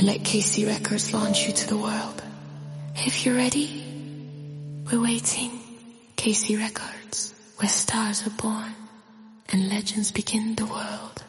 and let KC Records launch you to the world. If you're ready, we're waiting. KC Records, where stars are born and legends begin the world.